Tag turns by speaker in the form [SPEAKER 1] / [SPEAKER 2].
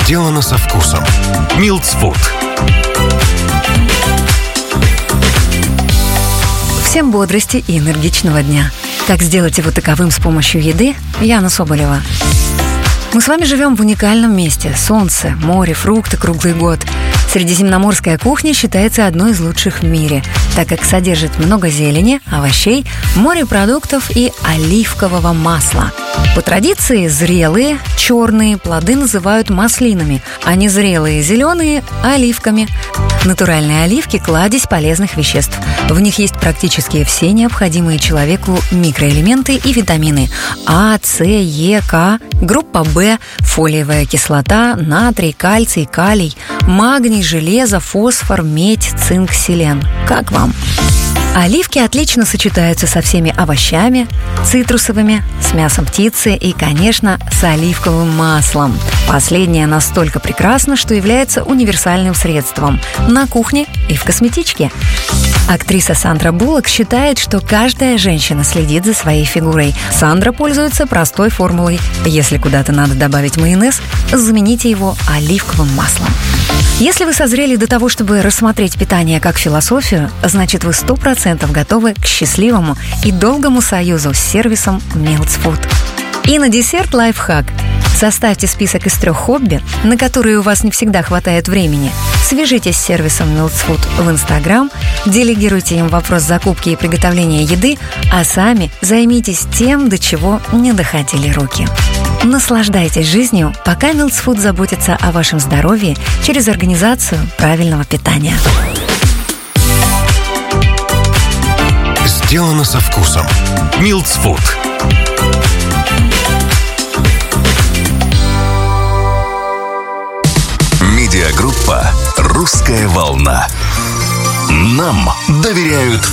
[SPEAKER 1] Сделано со вкусом. Милтс Фуд.
[SPEAKER 2] Всем бодрости и энергичного дня. Как сделать его таковым с помощью еды? Яна Соболева. Мы с вами живем в уникальном месте. Солнце, море, фрукты круглый год. Средиземноморская кухня считается одной из лучших в мире, так как содержит много зелени, овощей, морепродуктов и оливкового масла. По традиции зрелые, черные плоды называют маслинами, а незрелые, зеленые – оливками. Натуральные оливки – кладезь полезных веществ. В них есть практически все необходимые человеку микроэлементы и витамины А, С, Е, К, группа В, фолиевая кислота, натрий, кальций, калий, магний, железо, фосфор, медь, цинк, селен. Как вам? Оливки отлично сочетаются со всеми овощами, цитрусовыми, с мясом птицы и, конечно, с оливковым маслом. Последнее настолько прекрасно, что является универсальным средством на кухне и в косметичке. Актриса Сандра Буллок считает, что каждая женщина следит за своей фигурой. Сандра пользуется простой формулой: если куда-то надо добавить майонез, замените его оливковым маслом. Если вы созрели до того, чтобы рассмотреть питание как философию, значит, вы 100% готовы к счастливому и долгому союзу с сервисом Милтс Фуд. И на десерт лайфхак. Составьте список из 3 хобби, на которые у вас не всегда хватает времени. Свяжитесь с сервисом Милтс Фуд в Инстаграм, делегируйте им вопрос закупки и приготовления еды, а сами займитесь тем, до чего не доходили руки. Наслаждайтесь жизнью, пока Милтс Фуд заботится о вашем здоровье через организацию правильного питания.
[SPEAKER 1] Сделано со вкусом. Милтс Фуд. Медиагруппа «Русская волна». Нам доверяют